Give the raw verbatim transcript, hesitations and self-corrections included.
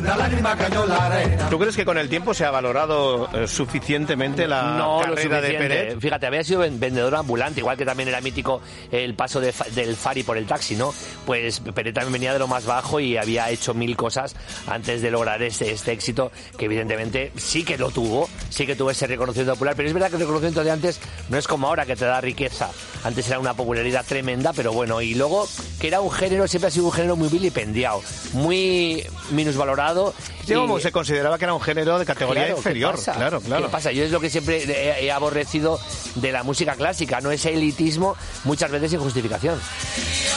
una lágrima cayó en la arena. ¿Tú crees que con el tiempo se ha valorado eh, suficientemente la no, carrera de Peret? Fíjate, había sido vendedor ambulante, igual que también era mítico el paso de, del Fari por el taxi, ¿no? Pues Peret también venía de lo más bajo y había hecho mil cosas antes de lograr este, este éxito, que evidentemente sí que lo tuvo, sí que tuvo ese reconocimiento popular, pero es verdad que el reconocimiento de antes no es como ahora, que te da riqueza. Antes era una popularidad tremenda, pero bueno, y luego que era un género, siempre ha sido un género muy vilipendiado, muy minusvalorado. Sí, como se consideraba que era un género de categoría claro, inferior. ¿qué pasa? Claro, claro. ¿Qué pasa? Yo es lo que siempre he, he aborrecido de la música clásica, no ese elitismo, muchas veces sin justificación.